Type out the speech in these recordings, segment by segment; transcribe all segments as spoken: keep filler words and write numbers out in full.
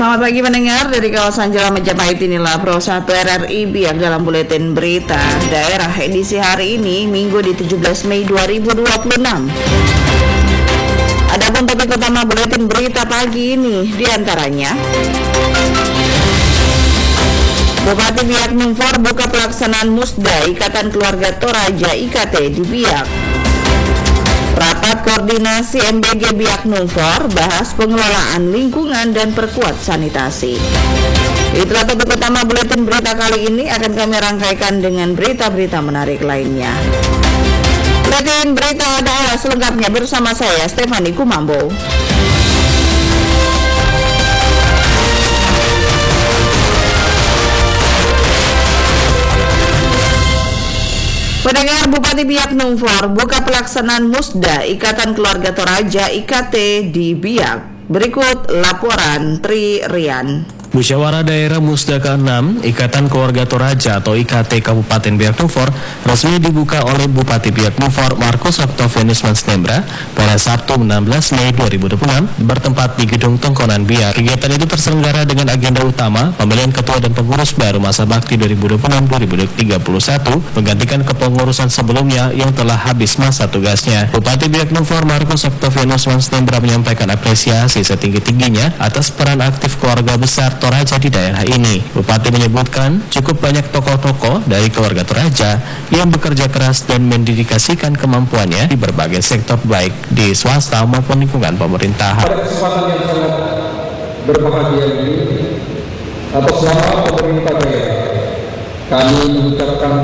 Selamat pagi pendengar, dari kawasan Jalan Majapahit inilah Pro satu R R I Biak dalam buletin berita daerah edisi hari ini, Minggu di tujuh belas Mei dua ribu dua puluh enam. Adapun topik utama buletin berita pagi ini diantaranya: Bupati Biak Numfor buka pelaksanaan Musda Ikatan Keluarga Toraja I K T di Biak. Rapat koordinasi M B G Biak Numfor bahas pengelolaan lingkungan dan perkuat sanitasi. Itulah topik utama buletin berita kali ini, akan kami rangkaikan dengan berita-berita menarik lainnya. Buletin berita daerah selengkapnya bersama saya Stefani Kumambo. Pendengar, Bupati Biak Numfor buka pelaksanaan Musda Ikatan Keluarga Toraja I K T di Biak. Berikut laporan Tri Rian. Musyawarah Daerah Musda keenam Ikatan Keluarga Toraja atau I K T Kabupaten Biak Numfor resmi dibuka oleh Bupati Biak Numfor Markus Octavianus Mansnembra pada Sabtu enam belas Mei dua ribu dua puluh enam bertempat di Gedung Tongkonan Biak. Kegiatan itu terselenggara dengan agenda utama pemilihan ketua dan pengurus baru masa bakti dua ribu dua puluh enam sampai dua ribu tiga puluh satu, menggantikan kepengurusan sebelumnya yang telah habis masa tugasnya. Bupati Biak Numfor Markus Octavianus Mansnembra menyampaikan apresiasi setinggi-tingginya atas peran aktif keluarga besar Toraja di daerah ini. Bupati menyebutkan cukup banyak tokoh-tokoh dari keluarga Toraja yang bekerja keras dan mendedikasikan kemampuannya di berbagai sektor baik di swasta maupun lingkungan pemerintahan. Pada kesempatan yang sangat berbahagia ini, atas nama pemerintah daerah, kami mengucapkan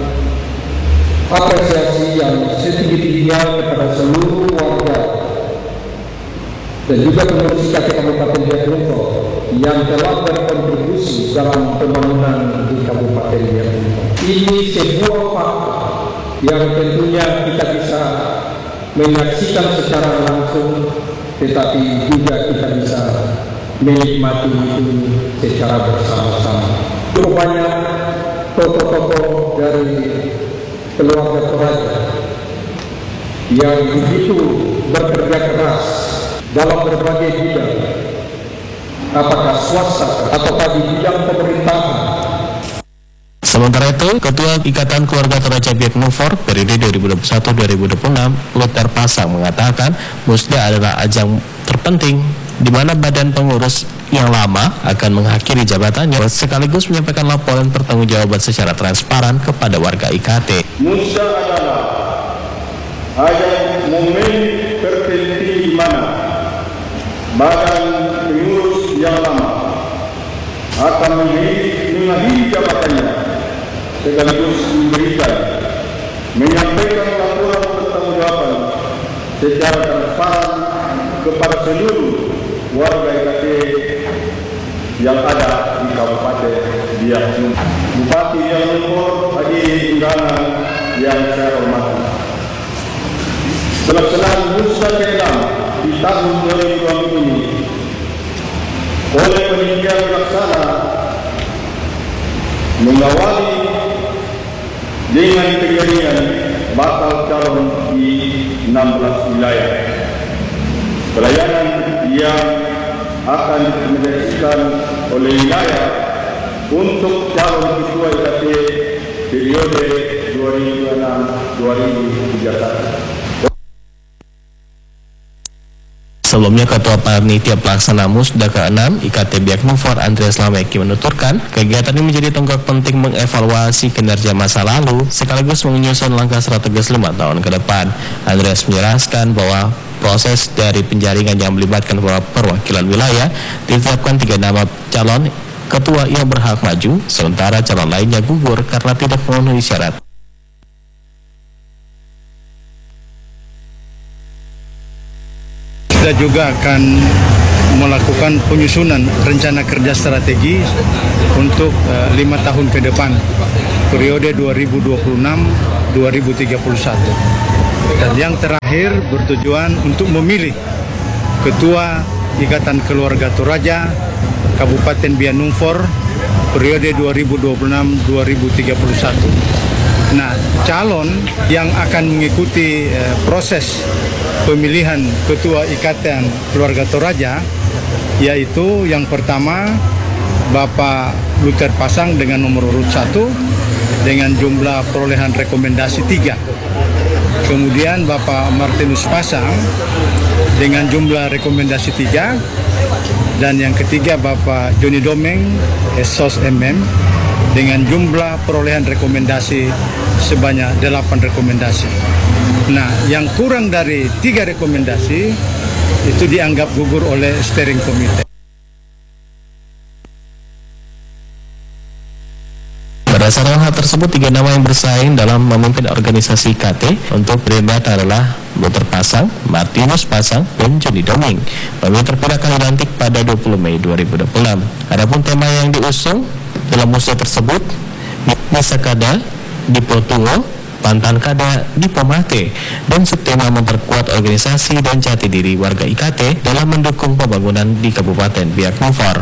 apresiasi yang setinggi-tingginya kepada seluruh warga dan juga pengurus I K T Kabupaten Biak Numfor yang telah berkontribusi dalam pembangunan di Kabupaten Biak Numfor. Ini sebuah fakta yang tentunya kita bisa menyaksikan secara langsung, tetapi juga kita bisa menikmati itu secara bersama-sama. Cukup banyak tokoh-tokoh dari keluarga Toraja yang begitu bekerja keras dalam berbagai bidang, apakah swasta ataukah di bidang pemerintahan. Sementara itu, Ketua Ikatan Keluarga Toraja Biak Numfor periode dua ribu dua puluh satu sampai dua ribu dua puluh enam, Luther Pasang, mengatakan Musda adalah ajang terpenting di mana badan pengurus yang lama akan mengakhiri jabatannya, sekaligus menyampaikan laporan pertanggungjawaban secara transparan kepada warga I K T. Musda adalah ajang momen terpenting di mana badan pengurus yang lama akan mengakhiri jabatannya, sekaligus memberikan menyampaikan laporan pertanggungjawaban secara transparan kepada seluruh warga I K T yang ada di Kabupaten Biak Numfor. Bupati Biak Numfor, hadirin undangan yang saya hormati, pelaksanaan Musda keenam di tahun dua ribu dua puluh ini oleh panitia pelaksana mengawali dengan penjaringan bakal calon di enam belas wilayah. Pelayanan yang akan direkomendasikan oleh wilayah untuk calon ketua I K T periode dua ribu dua puluh enam sampai dua ribu tiga puluh satu. Sebelumnya, Ketua Panitia Pelaksana Musda keenam I K T Biak Numfor Andreas Lameki menuturkan kegiatan ini menjadi tonggak penting mengevaluasi kinerja masa lalu sekaligus menyusun langkah strategis lima tahun ke depan. Andreas menjelaskan bahwa proses dari penjaringan yang melibatkan perwakilan wilayah ditetapkan tiga nama calon ketua yang berhak maju, sementara calon lainnya gugur karena tidak memenuhi syarat. Kita juga akan melakukan penyusunan rencana kerja strategi untuk uh, lima tahun ke depan, periode dua ribu dua puluh enam sampai dua ribu tiga puluh satu. Dan yang terakhir bertujuan untuk memilih Ketua Ikatan Keluarga Toraja Kabupaten Biak Numfor periode dua ribu dua puluh enam sampai dua ribu tiga puluh satu. Nah, calon yang akan mengikuti eh, proses pemilihan Ketua Ikatan Keluarga Toraja yaitu yang pertama Bapak Luther Pasang dengan nomor urut satu dengan jumlah perolehan rekomendasi tiga. Kemudian Bapak Martinus Pasang dengan jumlah rekomendasi tiga. Dan yang ketiga Bapak Joni Domeng, S O S M M dengan jumlah perolehan rekomendasi sebanyak delapan rekomendasi. Nah, yang kurang dari tiga rekomendasi itu dianggap gugur oleh steering committee. Berdasarkan hal tersebut, tiga nama yang bersaing dalam memimpin organisasi K T untuk debat adalah Luther Pasang, Martinus Pasang, dan Joni Domeng. Pemilu terpilih akan dilantik pada dua puluh Mei dua ribu dua puluh enam. Adapun tema yang diusung dalam musda tersebut, Nisa Kada, Dipo Tungo, Pantan Kada, Dipo Mate, dan subtema memperkuat organisasi dan jati diri warga I K T dalam mendukung pembangunan di Kabupaten Biak Numfor.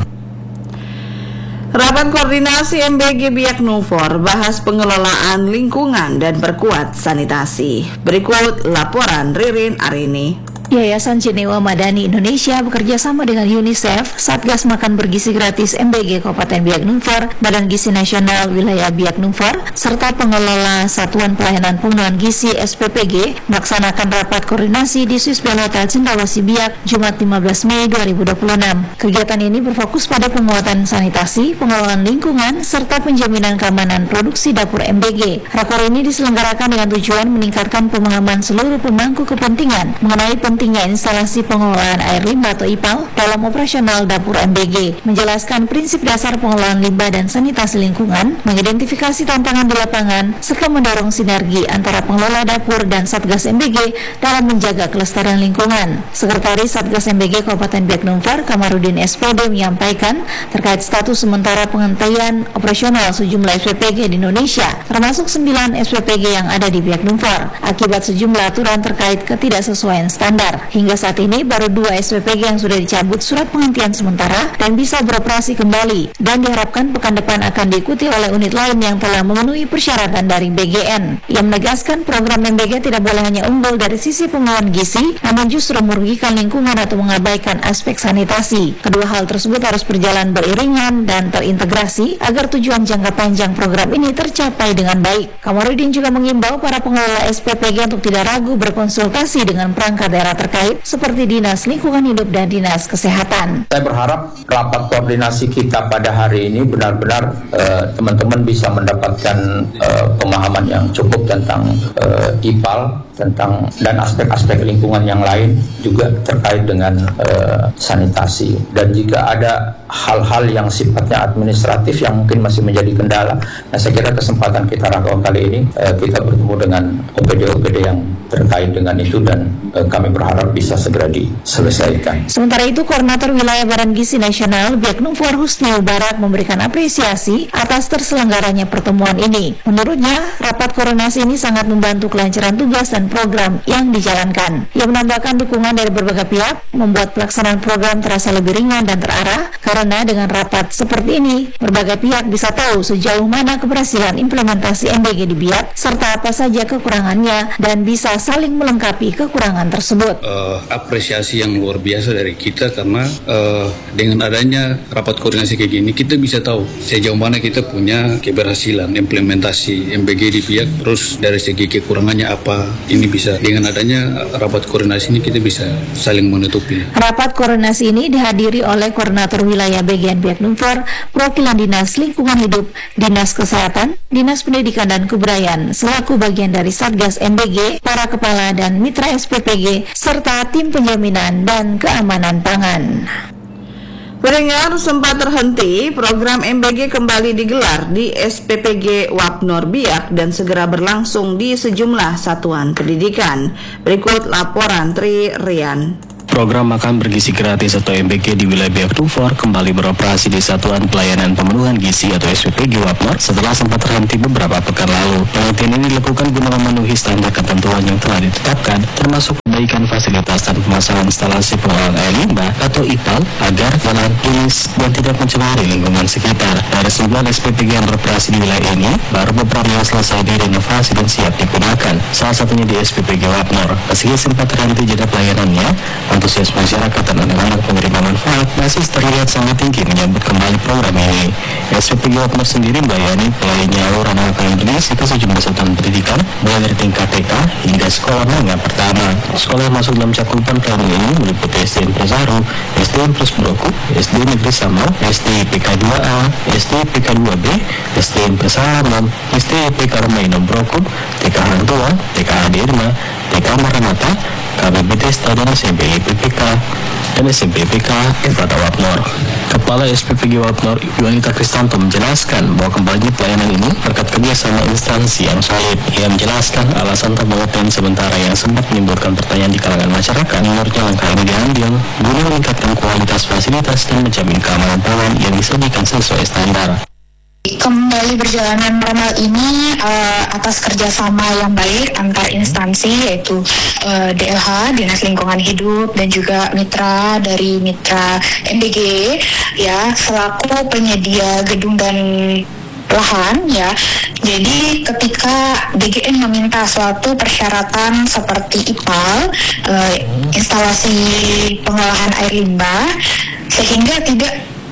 Rapat koordinasi M B G Biak Numfor bahas pengelolaan lingkungan dan perkuat sanitasi. Berikut laporan Ririn Arini. Yayasan Jenewa Madani Indonesia bekerja sama dengan UNICEF, Satgas Makan Bergizi Gratis M B G Kabupaten Biak Numfor, Badan Gizi Nasional Wilayah Biak Numfor, serta pengelola Satuan Pelayanan Pengelolaan Gizi S P P G melaksanakan rapat koordinasi di Swiss Bell Hotel Cendrawasih Biak, Jumat lima belas Mei dua ribu dua puluh enam. Kegiatan ini berfokus pada penguatan sanitasi, pengelolaan lingkungan, serta penjaminan keamanan produksi dapur M B G. Rakor ini diselenggarakan dengan tujuan meningkatkan pemahaman seluruh pemangku kepentingan mengenai pentingnya instalasi pengelolaan air limbah atau I P A L dalam operasional dapur M B G, menjelaskan prinsip dasar pengelolaan limbah dan sanitasi lingkungan, mengidentifikasi tantangan di lapangan, serta mendorong sinergi antara pengelola dapur dan Satgas M B G dalam menjaga kelestarian lingkungan. Sekretaris Satgas M B G Kabupaten Biak Numfor, Kamarudin S P D, menyampaikan terkait status sementara penghentian operasional sejumlah S P P G di Indonesia, termasuk sembilan S P P G yang ada di Biak Numfor, akibat sejumlah aturan terkait ketidaksesuaian standar. Hingga saat ini baru dua S P P G yang sudah dicabut surat penghentian sementara dan bisa beroperasi kembali, dan diharapkan pekan depan akan diikuti oleh unit lain yang telah memenuhi persyaratan dari B G N. Ia menegaskan program M B G tidak boleh hanya unggul dari sisi pengelolaan gizi, namun justru merugikan lingkungan atau mengabaikan aspek sanitasi. Kedua hal tersebut harus berjalan beriringan dan terintegrasi agar tujuan jangka panjang program ini tercapai dengan baik. Kamarudin juga mengimbau para pengelola S P P G untuk tidak ragu berkonsultasi dengan perangkat daerah terkait seperti Dinas Lingkungan Hidup dan Dinas Kesehatan. Saya berharap rapat koordinasi kita pada hari ini benar-benar uh, teman-teman bisa mendapatkan uh, pemahaman yang cukup tentang uh, I P A L, tentang dan aspek-aspek lingkungan yang lain juga terkait dengan uh, sanitasi. Dan jika ada hal-hal yang sifatnya administratif yang mungkin masih menjadi kendala, nah saya kira kesempatan kita rangkaian kali ini uh, kita bertemu dengan O P D-O P D yang terkait dengan itu, dan uh, kami berharap bisa segera diselesaikan. Sementara itu, Koordinator Wilayah Badan Gizi Nasional Biak Numfor Husni Barak memberikan apresiasi atas terselenggaranya pertemuan ini. Menurutnya, rapat koordinasi ini sangat membantu kelancaran tugas dan program yang dijalankan. Ia menambahkan dukungan dari berbagai pihak membuat pelaksanaan program terasa lebih ringan dan terarah, karena dengan rapat seperti ini, berbagai pihak bisa tahu sejauh mana keberhasilan implementasi M B G di Biak, serta apa saja kekurangannya, dan bisa saling melengkapi kekurangan tersebut. Uh, apresiasi yang luar biasa dari kita, karena uh, dengan adanya rapat koordinasi kayak gini, kita bisa tahu sejauh mana kita punya keberhasilan implementasi M B G di Biak, terus dari segi kekurangannya apa. Ini bisa, dengan adanya rapat koordinasi ini kita bisa saling menutupi. Rapat koordinasi ini dihadiri oleh Koordinator Wilayah B G N Biak Numfor, perwakilan Dinas Lingkungan Hidup, Dinas Kesehatan, Dinas Pendidikan dan Kebudayaan selaku bagian dari Satgas M B G, para kepala dan mitra S P P G, serta tim penjaminan dan keamanan pangan. Pendengar, sempat terhenti, program M B G kembali digelar di S P P G Wapnor Biak dan segera berlangsung di sejumlah satuan pendidikan. Berikut laporan Tri Rian. Program makan bergizi gratis atau M B G di wilayah Biak Numfor kembali beroperasi di Satuan Pelayanan Pemenuhan Gizi atau S P P G Wapnor setelah sempat terhenti beberapa pekan lalu. Penghentian ini dilakukan guna memenuhi standar ketentuan yang telah ditetapkan, termasuk perbaikan fasilitas dan pemasangan instalasi pengolahan air limbah atau I P A L agar jalan lurus dan tidak mencemari lingkungan sekitar. Dari sembilan S P P G yang beroperasi di wilayah ini, baru beberapa yang selesai direnovasi dan siap digunakan. Salah satunya di S P P G Wapnor. Meski sempat terhenti jeda pelayanannya, antusias masyarakat dan anak-anak penerima manfaat masih terlihat sangat tinggi menyambut kembali program ini. S P P G Wapnor sendiri melayani pelayannya alur anak Indonesia ke sejumlah satuan pendidikan, mulai dari tingkat T K hingga sekolah menengah pertama. Sekolah yang masuk dalam cakupan program ini meliputi S D N Presaru, S D N Plus Broku, S D Negeri Samal, S D P K dua A, S D P K dua B, S D N Pesalam, S D P K Remainom Broku, T K Hang Tua, T K Adirma, T K Maranata, K B B Testa dan S M P P P K dan S M P P K Efrata Wapnor. Kepala S P P G Wapnor, Yuanita Kristanto menjelaskan bahwa kembali pelayanan ini berkat kerjasama instansi yang solid. Ia menjelaskan alasan pembangunan sementara yang sempat menimbulkan pertanyaan di kalangan masyarakat. Menurutnya langkah ini diambil guna meningkatkan kualitas fasilitas dan menjamin keamanan tawaran yang disajikan sesuai standar. Kembali berjalanan normal ini uh, atas kerjasama yang baik antar instansi, yaitu uh, D L H, Dinas Lingkungan Hidup, dan juga mitra dari mitra M B G ya selaku penyedia gedung dan lahan ya. Jadi ketika D G N meminta suatu persyaratan seperti I P A L, uh, instalasi pengolahan air limbah, sehingga tidak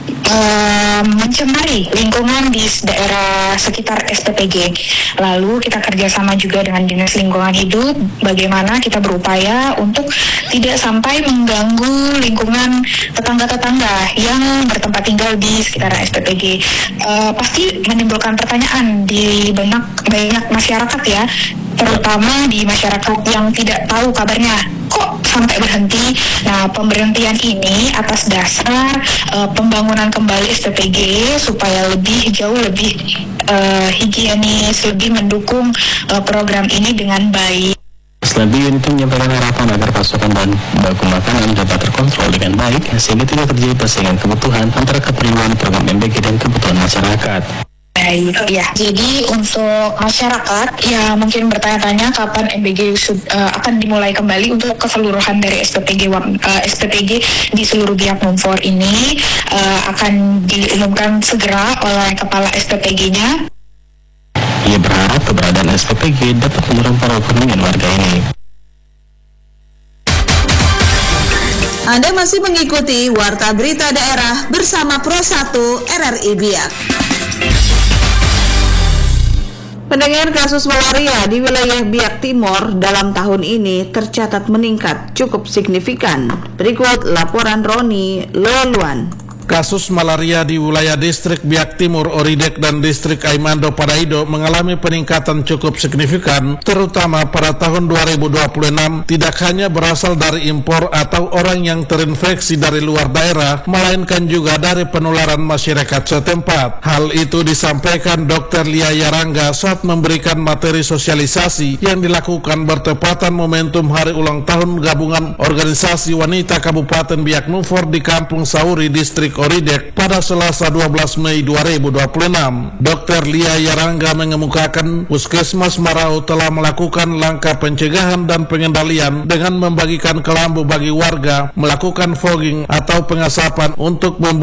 Uh, mencemari lingkungan di daerah sekitar S P P G. Lalu kita kerjasama juga dengan Dinas Lingkungan Hidup, bagaimana kita berupaya untuk tidak sampai mengganggu lingkungan tetangga-tetangga yang bertempat tinggal di sekitar S P P G. Uh, pasti menimbulkan pertanyaan di banyak banyak masyarakat ya, terutama di masyarakat yang tidak tahu kabarnya kok sampai berhenti. Nah, pemberhentian ini atas dasar uh, pembangunan kembali S P P G supaya lebih jauh lebih uh, higienis, lebih mendukung uh, program ini dengan baik. Selanjutnya itu menyampaikan harapan agar pasokan bahan baku makanan dapat terkontrol dengan baik sehingga tidak terjadi persaingan kebutuhan antara keperluan program M B G dan kebutuhan masyarakat. Baik, ya. Jadi untuk masyarakat ya mungkin bertanya-tanya kapan M B G uh, akan dimulai kembali untuk keseluruhan dari S P P G uh, S P P G di seluruh Biak Numfor ini uh, akan diumumkan segera oleh kepala S P P G-nya. Ia berharap keberadaan S P P G dapat mendorong perekonomian warga ini. Anda masih mengikuti Warta Berita Daerah bersama Pro satu R R I Biak. Pendengar, kasus malaria di wilayah Biak Timur dalam tahun ini tercatat meningkat cukup signifikan. Berikut laporan Roni Loluan. Kasus malaria di wilayah distrik Biak Timur, Oridek, dan distrik Aimando Paraido mengalami peningkatan cukup signifikan, terutama pada tahun dua ribu dua puluh enam, tidak hanya berasal dari impor atau orang yang terinfeksi dari luar daerah, melainkan juga dari penularan masyarakat setempat. Hal itu disampaikan Dokter Lia Yarangga saat memberikan materi sosialisasi yang dilakukan bertepatan momentum hari ulang tahun gabungan organisasi wanita Kabupaten Biak Numfor di Kampung Sauri, distrik Oridek pada Selasa dua belas Mei dua ribu dua puluh enam. Dokter Lia Yarangga mengemukakan Puskesmas Marau telah melakukan langkah pencegahan dan pengendalian dengan membagikan kelambu bagi warga, melakukan fogging atau pengasapan untuk membuat